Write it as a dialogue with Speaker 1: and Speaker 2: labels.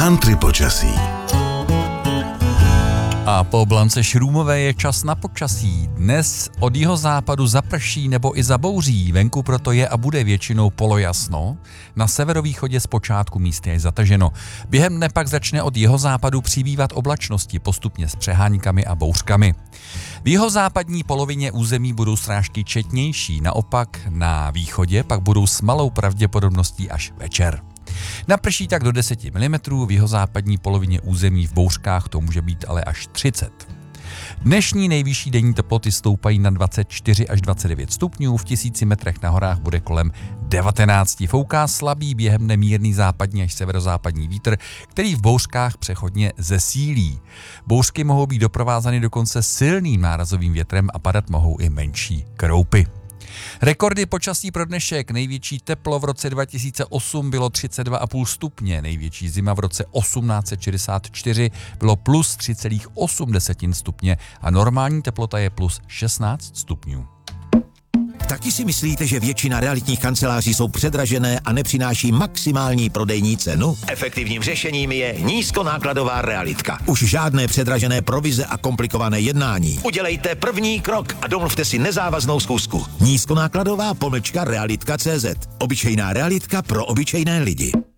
Speaker 1: Country počasí.
Speaker 2: A po Blance Šrůmové je čas na počasí. Dnes od jihozápadu zaprší nebo i zabouří, venku proto je a bude většinou polojasno. Na severovýchodě zpočátku místy je zataženo. Během dne pak začne od jihozápadu přibývat oblačnosti, postupně s přeháňkami a bouřkami. V jihozápadní polovině území budou srážky četnější, naopak na východě pak budou s malou pravděpodobností až večer. Naprší tak do 10 mm, v jihozápadní polovině území v bouřkách to může být ale až 30. Dnešní nejvyšší denní teploty stoupají na 24 až 29 stupňů, v 1000 metrech na horách bude kolem 19. Fouká slabý během dne mírný západní až severozápadní vítr, který v bouřkách přechodně zesílí. Bouřky mohou být doprovázeny dokonce silným nárazovým větrem a padat mohou i menší kroupy. Rekordy počasí pro dnešek. Největší teplo v roce 2008 bylo 32,5 stupně, největší zima v roce 1864 bylo plus 3,8 stupně a normální teplota je plus 16 stupňů.
Speaker 3: Taky si myslíte, že většina realitních kanceláří jsou předražené a nepřináší maximální prodejní cenu? Efektivním řešením je nízkonákladová realitka. Už žádné předražené provize a komplikované jednání. Udělejte první krok a domluvte si nezávaznou schůzku. Nízkonákladová _realitka.cz. Obyčejná realitka pro obyčejné lidi.